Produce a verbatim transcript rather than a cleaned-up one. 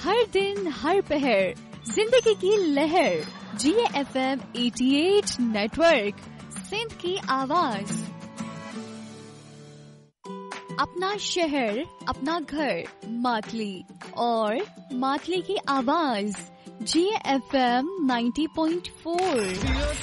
हर दिन हर पहर जिंदगी की लहर। जी एफ एम अठासी नेटवर्क, सिंध की आवाज। अपना शहर, अपना घर, मातली और मातली की आवाज। जी F M ninety point four.